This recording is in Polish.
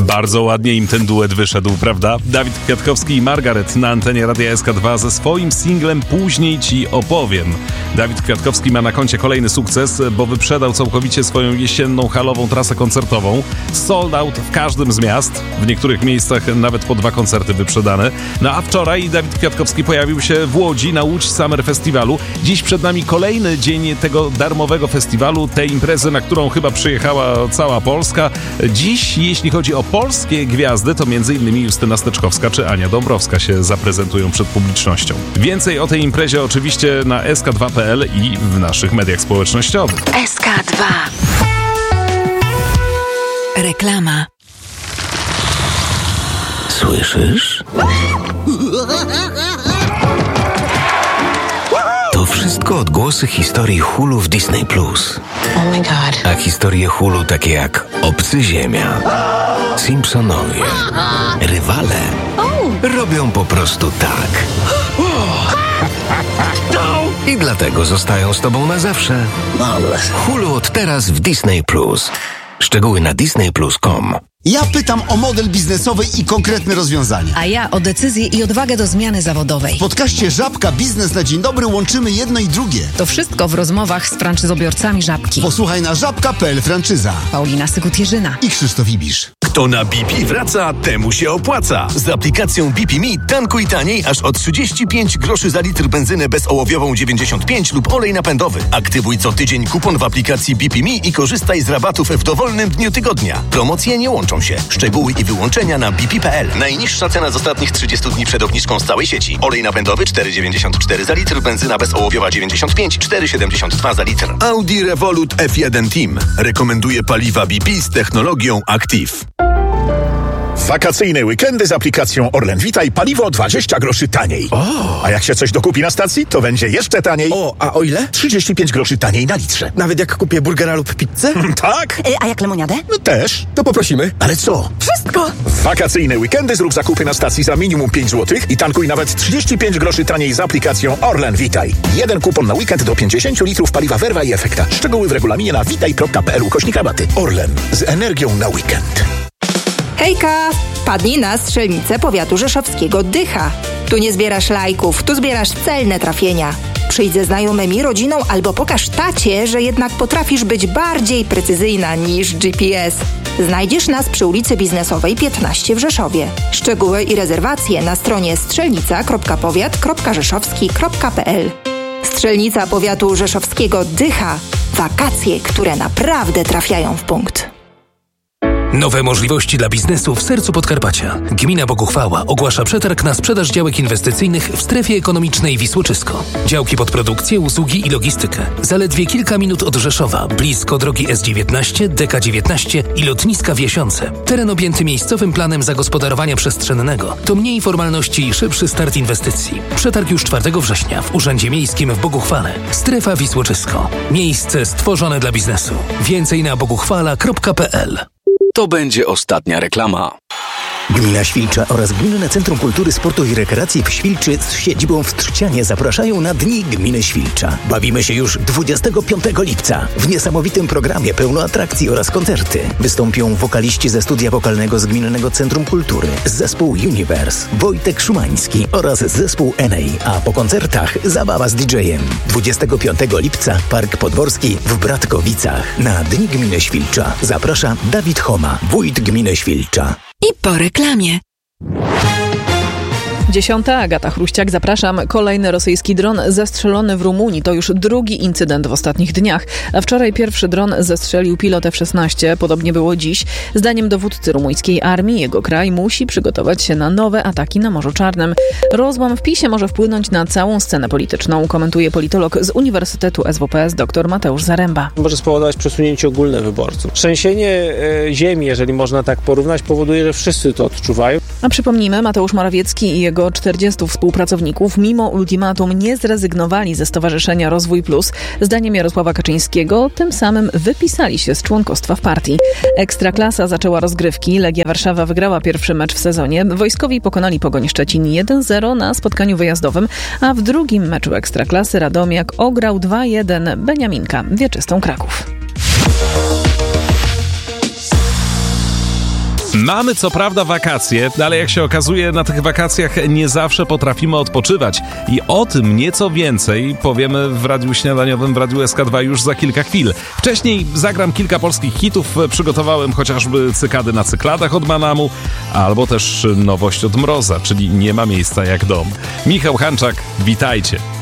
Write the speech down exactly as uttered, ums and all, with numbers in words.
Bardzo ładnie im ten duet wyszedł, prawda? Dawid Kwiatkowski i Margaret na antenie Radia S K dwa ze swoim singlem Później Ci opowiem. Dawid Kwiatkowski ma na koncie kolejny sukces, bo wyprzedał całkowicie swoją jesienną halową trasę koncertową. Sold out w każdym z miast, w niektórych miejscach nawet po dwa koncerty wyprzedane. No a wczoraj Dawid Kwiatkowski pojawił się w Łodzi na Łódź Summer Festiwalu. Dziś przed nami kolejny dzień tego darmowego festiwalu, tej imprezy, na którą chyba przyjechała cała Polska. Dziś, jeśli chodzi o polskie gwiazdy, to między innymi Justyna Steczkowska czy Ania Dąbrowska się zaprezentują przed publicznością. Więcej o tej imprezie oczywiście na S K dwa kropka P L i w naszych mediach społecznościowych. S K dwa. Reklama. Słyszysz? To wszystko odgłosy historii Hulu w Disney Plus. Oh my god. A historie Hulu takie jak Obcy Ziemia, Simpsonowie, Rywale robią po prostu tak. I dlatego zostają z tobą na zawsze. Hulu od teraz w Disney Plus. Szczegóły na disney plus kropka com. Ja pytam o model biznesowy i konkretne rozwiązania. A ja o decyzję i odwagę do zmiany zawodowej. W podcaście Żabka Biznes na Dzień Dobry łączymy jedno i drugie. To wszystko w rozmowach z franczyzobiorcami Żabki. Posłuchaj na żabka kropka P L franczyza. Paulina Sykut-Jerzyna I Krzysztof Ibisz. Kto na B P wraca, temu się opłaca. Z aplikacją B P Me tankuj taniej aż o trzydzieści pięć groszy za litr benzynę bezołowiową dziewięćdziesiąt pięć lub olej napędowy. Aktywuj co tydzień kupon w aplikacji B P Me i korzystaj z rabatów w dowolnym dniu tygodnia. Promocje nie łączą się. Szczegóły i wyłączenia na b p kropka p l. Najniższa cena z ostatnich trzydziestu dni przed obniżką z całej sieci. Olej napędowy cztery dziewięćdziesiąt cztery za litr, benzyna bezołowiowa dziewięćdziesiąt pięć, cztery siedemdziesiąt dwa za litr. Audi Revolut F jeden Team rekomenduje paliwa B P z technologią Active. Wakacyjne weekendy z aplikacją Orlen Witaj paliwo dwadzieścia groszy taniej. O. A jak się coś dokupi na stacji, to będzie jeszcze taniej. O, a o ile? trzydzieści pięć groszy taniej na litrze. Nawet jak kupię burgera lub pizzę? Tak? E, a jak lemoniadę? No też. To poprosimy. Ale co? Wszystko! W wakacyjne weekendy zrób zakupy na stacji za minimum pięć złotych i tankuj nawet trzydzieści pięć groszy taniej z aplikacją Orlen Witaj. Jeden kupon na weekend do pięćdziesiąt litrów paliwa Werwa i Efekta. Szczegóły w regulaminie na witaj kropka p l ukośnik rabaty. Orlen. Z energią na weekend. Hejka! Padnij na strzelnicę powiatu rzeszowskiego Dycha. Tu nie zbierasz lajków, tu zbierasz celne trafienia. Przyjdź ze znajomymi, rodziną albo pokaż tacie, że jednak potrafisz być bardziej precyzyjna niż G P S. Znajdziesz nas przy ulicy Biznesowej piętnaście w Rzeszowie. Szczegóły i rezerwacje na stronie strzelnica kropka powiat kropka rzeszowski kropka p l. Strzelnica powiatu rzeszowskiego Dycha. Wakacje, które naprawdę trafiają w punkt. Nowe możliwości dla biznesu w sercu Podkarpacia. Gmina Boguchwała ogłasza przetarg na sprzedaż działek inwestycyjnych w strefie ekonomicznej Wisłoczysko. Działki pod produkcję, usługi i logistykę. Zaledwie kilka minut od Rzeszowa, blisko drogi S dziewiętnaście, D K dziewiętnaście i lotniska w Jasiące. Teren objęty miejscowym planem zagospodarowania przestrzennego. To mniej formalności i szybszy start inwestycji. Przetarg już czwartego września w Urzędzie Miejskim w Boguchwale. Strefa Wisłoczysko. Miejsce stworzone dla biznesu. Więcej na boguchwala kropka p l. To będzie ostatnia reklama. Gmina Świlcza oraz Gminne Centrum Kultury, Sportu i Rekreacji w Świlczy z siedzibą w Trzcianie zapraszają na Dni Gminy Świlcza. Bawimy się już dwudziestego piątego lipca. W niesamowitym programie pełno atrakcji oraz koncerty. Wystąpią wokaliści ze studia wokalnego z Gminnego Centrum Kultury, zespół Universe, Wojtek Szumański oraz zespół N A, a po koncertach zabawa z D J-em. dwudziestego piątego lipca Park Podworski w Bratkowicach. Na Dni Gminy Świlcza zaprasza Dawid Homa, wójt Gminy Świlcza. I po reklamie. Dziesiąta, Agata Chruściak, zapraszam. Kolejny rosyjski dron zestrzelony w Rumunii. To już drugi incydent w ostatnich dniach. A wczoraj pierwszy dron zestrzelił pilot F szesnaście. Podobnie było dziś. Zdaniem dowódcy rumuńskiej armii jego kraj musi przygotować się na nowe ataki na Morzu Czarnym. Rozłam w PiSie może wpłynąć na całą scenę polityczną, komentuje politolog z Uniwersytetu S W P S dr Mateusz Zaręba. Może spowodować przesunięcie ogólne wyborców. Trzęsienie e, ziemi, jeżeli można tak porównać, powoduje, że wszyscy to odczuwają. A przypomnijmy, Mateusz Morawiecki i jego czterdziestu współpracowników mimo ultimatum nie zrezygnowali ze Stowarzyszenia Rozwój Plus. Zdaniem Jarosława Kaczyńskiego tym samym wypisali się z członkostwa w partii. Ekstraklasa zaczęła rozgrywki. Legia Warszawa wygrała pierwszy mecz w sezonie. Wojskowi pokonali Pogoń Szczecin jeden zero na spotkaniu wyjazdowym, a w drugim meczu Ekstraklasy Radomiak ograł dwa jeden Beniaminka Wieczystą Kraków. Mamy co prawda wakacje, ale jak się okazuje, na tych wakacjach nie zawsze potrafimy odpoczywać. I o tym nieco więcej powiemy w Radiu Śniadaniowym, w Radiu S K dwa już za kilka chwil. Wcześniej zagram kilka polskich hitów. Przygotowałem chociażby Cykady na cykladach od Manamu, albo też nowość od Mroza, czyli Nie ma miejsca jak dom. Michał Hanczak, witajcie.